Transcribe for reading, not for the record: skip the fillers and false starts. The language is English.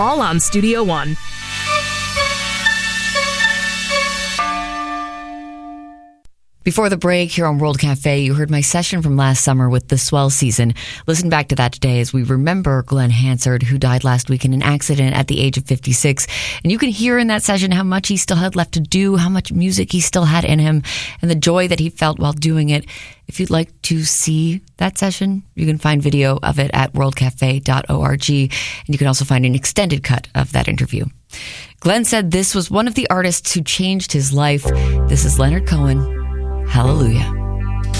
All on Studio One. Before the break here on World Cafe, you heard my session from last summer with The Swell Season. Listen back to that today as we remember Glenn Hansard, who died last week in an accident at the age of 56. And you can hear in that session how much he still had left to do, how much music he still had in him, and the joy that he felt while doing it. If you'd like to see that session, you can find video of it at worldcafe.org. And you can also find an extended cut of that interview. Glenn said this was one of the artists who changed his life. This is Leonard Cohen. Hallelujah.